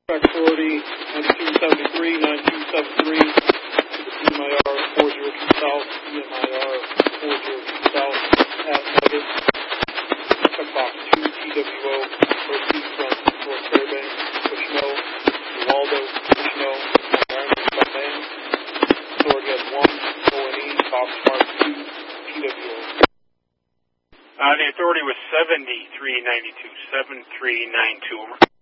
Authority 9273, 9273, to the CMIR 402 South, CMIR 402 South, at Nugget, checkbox 2, TWO, proceed from North Fairbanks, Bushnell, Waldo, Bushnell, Ironman by Land, authority at 1, O&E, box mark 2, TWO. The authority was 7392, 7392, over.